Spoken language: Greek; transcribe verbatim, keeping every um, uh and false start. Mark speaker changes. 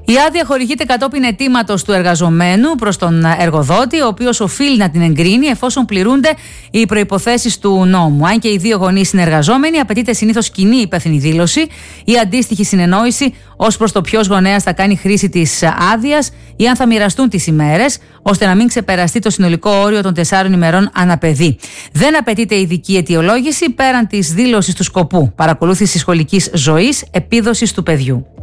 Speaker 1: Η άδεια χορηγείται κατόπιν αιτήματος του εργαζομένου προς τον εργοδότη, ο οποίος οφείλει να την εγκρίνει εφόσον πληρούνται οι προϋποθέσεις του νόμου. Αν και οι δύο γονείς συνεργαζόμενοι, απαιτείται συνήθως κοινή υπεύθυνη δήλωση ή αντίστοιχη συνεννόηση ως προς το ποιος γονέας θα κάνει χρήση της άδειας ή αν θα μοιραστούν τις ημέρες, ώστε να μην ξεπεραστεί το συνολικό όριο των τεσσάρων ημερών ανά παιδί. Δεν απαιτείται ειδική αιτιολόγηση πέραν της δήλωσης του σκοπού παρακολούθησης σχολικής ζωής επίδοσης του παιδιού.